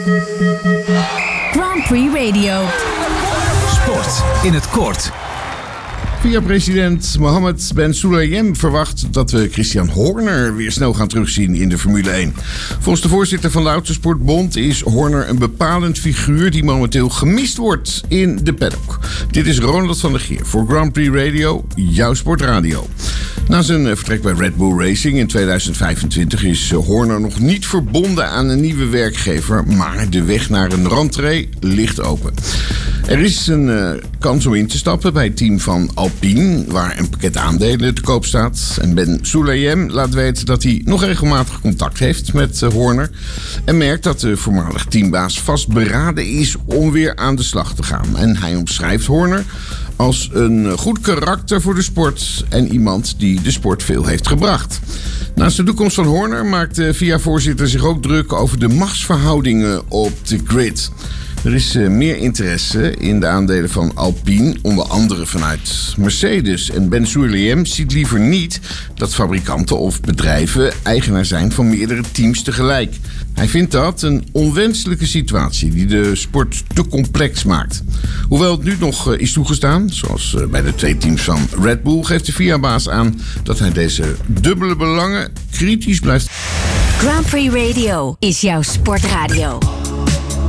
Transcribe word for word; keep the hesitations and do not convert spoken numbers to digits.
Grand Prix Radio. Sport in het kort. V I A-president Mohammed Ben Sulayem verwacht dat we Christian Horner weer snel gaan terugzien in de Formule één. Volgens de voorzitter van de Autosportbond is Horner een bepalend figuur die momenteel gemist wordt in de paddock. Dit is Ronald van der Geer voor Grand Prix Radio, jouw sportradio. Na zijn vertrek bij Red Bull Racing in tweeduizend vijfentwintig is Horner nog niet verbonden aan een nieuwe werkgever, maar de weg naar een rentree ligt open. Er is een uh, kans om in te stappen bij het team van Alpine, waar een pakket aandelen te koop staat. En Ben Sulayem laat weten dat hij nog regelmatig contact heeft met uh, Horner. En merkt dat de voormalig teambaas vastberaden is om weer aan de slag te gaan. En hij omschrijft Horner als een goed karakter voor de sport en iemand die de sport veel heeft gebracht. Naast de toekomst van Horner maakt de V I A-voorzitter zich ook druk over de machtsverhoudingen op de grid. Er is uh, meer interesse in de aandelen van Alpine, onder andere vanuit Mercedes. En Ben Sulayem ziet liever niet dat fabrikanten of bedrijven eigenaar zijn van meerdere teams tegelijk. Hij vindt dat een onwenselijke situatie die de sport te complex maakt. Hoewel het nu nog uh, is toegestaan, zoals uh, bij de twee teams van Red Bull, geeft de V I A-baas aan dat hij deze dubbele belangen kritisch blijft. Grand Prix Radio is jouw sportradio.